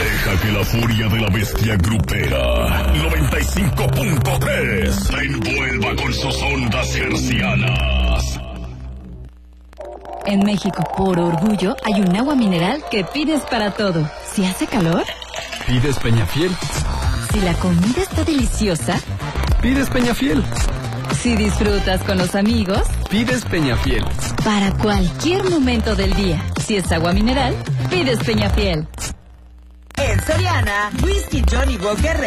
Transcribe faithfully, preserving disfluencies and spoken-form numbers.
Deja que la furia de la bestia grupera noventa y cinco punto tres te envuelva con sus ondas hercianas. En México, por orgullo, hay un agua mineral que pides para todo. Si hace calor, pides Peñafiel. Si la comida está deliciosa, pides Peñafiel. Si disfrutas con los amigos, pides Peñafiel. Para cualquier momento del día, si es agua mineral, pides Peñafiel. En Soriana, Whisky Johnny Walker